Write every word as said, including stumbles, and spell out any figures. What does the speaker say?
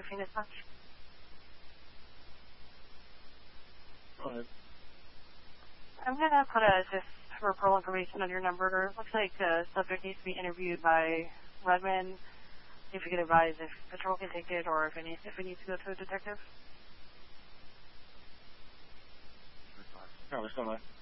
Phoenix Punch. Go ahead. I'm going to put a just referral information on your number. It looks like the subject needs to be interviewed by Redmond. If you could advise if patrol can take it or if it needs, if it needs to go to a detective. No, what's going on?